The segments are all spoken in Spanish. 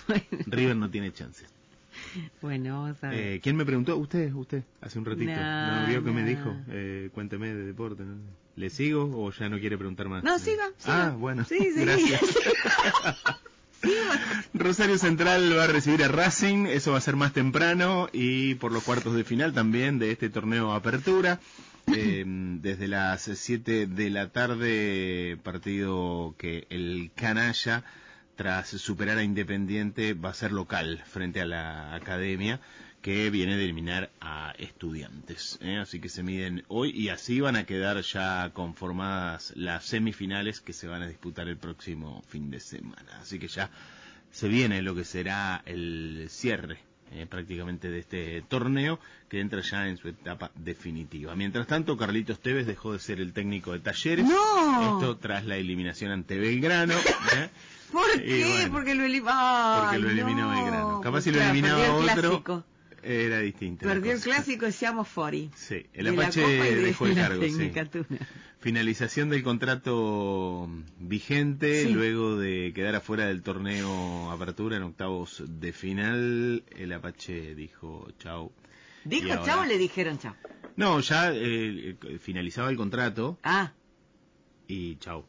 River no tiene chance. Bueno, vamos a ver. ¿Quién me preguntó? Usted, hace un ratito. No, vio que me dijo. Cuénteme de deporte, ¿no? ¿Le sigo o ya no quiere preguntar más? No, siga. Bueno, sí, gracias. Rosario Central va a recibir a Racing, eso va a ser más temprano, y por los cuartos de final también de este torneo Apertura. Desde las 7 de la tarde, partido que el Canalla, tras superar a Independiente, va a ser local frente a la Academia, que viene de eliminar a Estudiantes, así que se miden hoy y así van a quedar ya conformadas las semifinales que se van a disputar el próximo fin de semana, así que ya se viene lo que será el cierre prácticamente de este torneo, que entra ya en su etapa definitiva. Mientras tanto, Carlitos Tevez dejó de ser el técnico de Talleres. ¡No! Esto tras la eliminación ante Belgrano. ¿Por qué? Bueno, porque lo eliminó Belgrano. Capaz si lo eliminaba otro, era distinto. Perdió el clásico y seamos Fori. Sí, el Apache dejó el cargo. Sí. Sí. Finalización del contrato vigente, luego de quedar afuera del torneo Apertura en octavos de final, el Apache dijo chau. ¿Dijo chau o le dijeron chau? No, ya finalizaba el contrato. Y chau.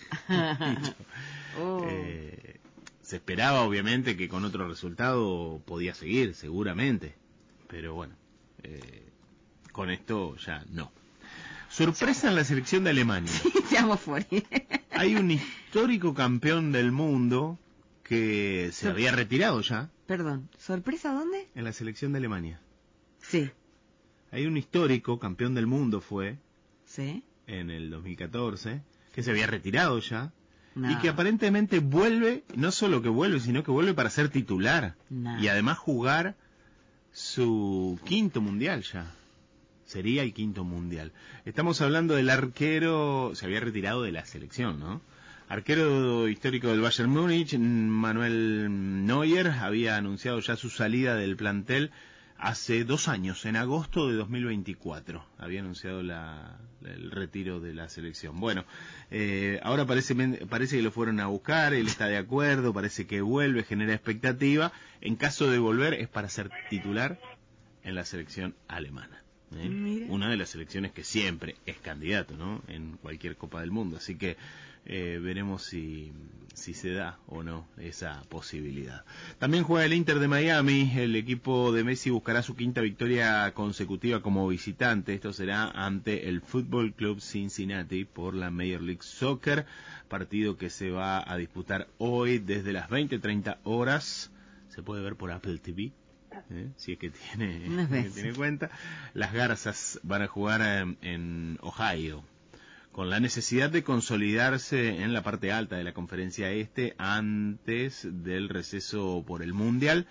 Se esperaba obviamente que con otro resultado podía seguir, seguramente, pero bueno, con esto ya no. Sorpresa en la selección de Alemania. Hay un histórico campeón del mundo que se había retirado ya. Perdón, ¿sorpresa dónde? En la selección de Alemania. Sí. Hay un histórico campeón del mundo fue. Sí. En el 2014, que se había retirado ya. No. Y que aparentemente vuelve, no solo que vuelve, sino que vuelve para ser titular. No. Y además jugar su quinto mundial ya. Sería el quinto mundial. Estamos hablando del arquero, se había retirado de la selección, ¿no? Arquero histórico del Bayern Múnich, Manuel Neuer, había anunciado ya su salida del plantel hace 2 años, en agosto de 2024, había anunciado el retiro de la selección. Bueno, ahora parece que lo fueron a buscar, él está de acuerdo, parece que vuelve, genera expectativa. En caso de volver es para ser titular en la selección alemana. Una de las selecciones que siempre es candidato, ¿no? En cualquier Copa del Mundo, así que veremos si se da o no esa posibilidad. También juega el Inter de Miami, el equipo de Messi buscará su 5ª victoria consecutiva como visitante, esto será ante el Football Club Cincinnati por la Major League Soccer, partido que se va a disputar hoy desde las 20:30 horas, se puede ver por Apple TV. Si es que tiene cuenta. Las Garzas van a jugar en Ohio, con la necesidad de consolidarse en la parte alta de la conferencia este antes del receso por el Mundial.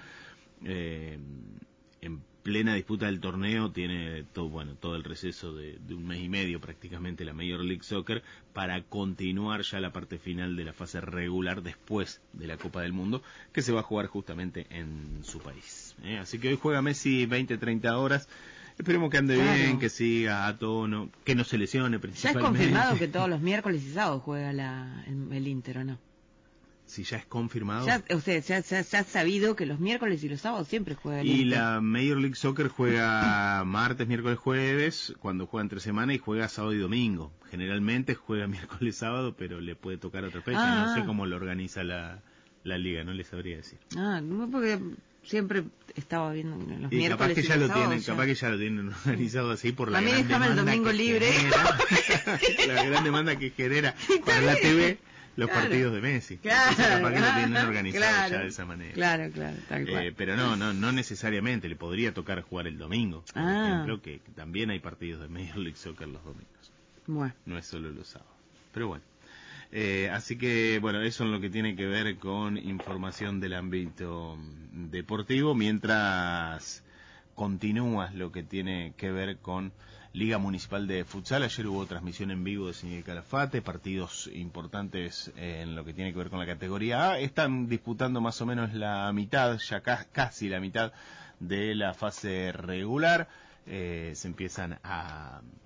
En plena disputa del torneo tiene todo el receso de 1 mes y medio prácticamente la Major League Soccer para continuar ya la parte final de la fase regular después de la Copa del Mundo, que se va a jugar justamente en su país. Así que hoy juega Messi 20-30 horas. Esperemos que ande bien, que siga a tono, que no se lesione principalmente. Ya es confirmado que todos los miércoles y sábados juega el Inter, ¿o no? Si ya es confirmado. Ya ha sabido que los miércoles y los sábados siempre juega el Inter. Y la Major League Soccer juega martes, miércoles, jueves, cuando juega entre semana, y juega sábado y domingo. Generalmente juega miércoles, sábado, pero le puede tocar otra fecha. No sé cómo lo organiza la liga, no le sabría decir. No, porque siempre estaba viendo los miércoles capaz que y ya los lo sábados. tienen, capaz que ya lo tienen organizado así por la gran déjame demanda el domingo libre. la gran demanda que genera para la TV los partidos de Messi. Capaz que lo tienen organizado ya de esa manera. Claro, tal cual. Pero no necesariamente, le podría tocar jugar el domingo, por ejemplo, que también hay partidos de Major League Soccer los domingos. Bueno. No es solo los sábados. Pero bueno. Así que, bueno, eso es lo que tiene que ver con información del ámbito deportivo, mientras continúa lo que tiene que ver con Liga Municipal de Futsal. Ayer hubo transmisión en vivo de Señor Calafate, partidos importantes en lo que tiene que ver con la categoría A. Están disputando más o menos la mitad, ya casi la mitad de la fase regular. Se empiezan a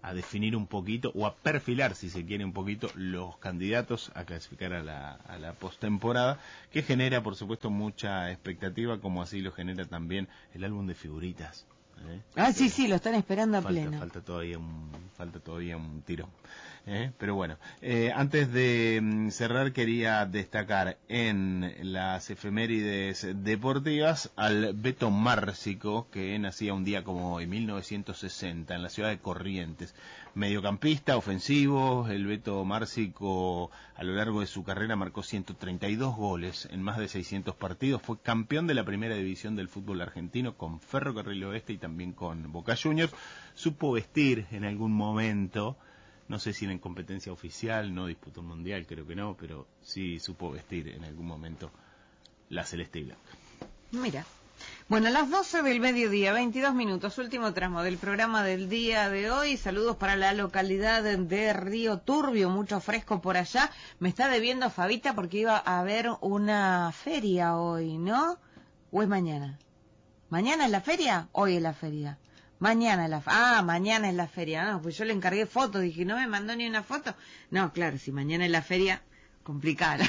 definir un poquito o a perfilar, si se quiere, un poquito los candidatos a clasificar a la postemporada, que genera, por supuesto, mucha expectativa, como así lo genera también el álbum de figuritas. Sí, lo están esperando a pleno. Falta todavía un tirón. Pero bueno, antes de cerrar quería destacar en las efemérides deportivas al Beto Márcico, que nacía un día como hoy, 1960, en la ciudad de Corrientes. Mediocampista, ofensivo, el Beto Márcico a lo largo de su carrera marcó 132 goles en más de 600 partidos, fue campeón de la primera división del fútbol argentino con Ferrocarril Oeste y también con Boca Juniors. Supo vestir en algún momento, no sé si en competencia oficial, no disputó un mundial, creo que no, pero sí supo vestir en algún momento la celeste y blanca. Mira. Bueno, a las 12 del mediodía, 22 minutos, último tramo del programa del día de hoy. Saludos para la localidad de Río Turbio, mucho fresco por allá. Me está debiendo Fabita porque iba a haber una feria hoy, ¿no? ¿O es mañana? ¿Mañana es la feria? Hoy es la feria. Mañana es la feria. No, pues yo le encargué fotos, dije, ¿no me mandó ni una foto? No, claro, si mañana es la feria, complicada.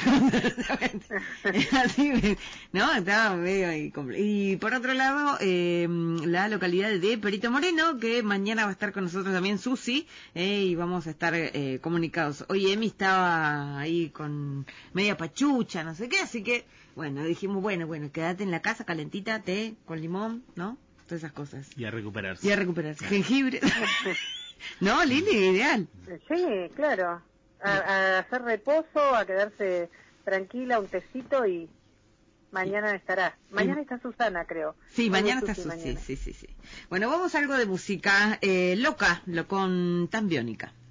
Así, ¿no? Estaba medio ahí. Y por otro lado, la localidad de Perito Moreno, que mañana va a estar con nosotros también Susi, y vamos a estar comunicados. Hoy Emi estaba ahí con media pachucha, no sé qué, así que, bueno, dijimos, bueno, quédate en la casa calentita, té con limón, ¿no? Todas esas cosas. Y a recuperarse. Jengibre. ¿No, Lili? Ideal. Sí, claro. A hacer reposo, a quedarse tranquila, un tecito y mañana estará. Mañana está Susana, creo. Sí, mañana está Susana. Sí. Bueno, vamos a algo de música. Loca, con Tan Biónica.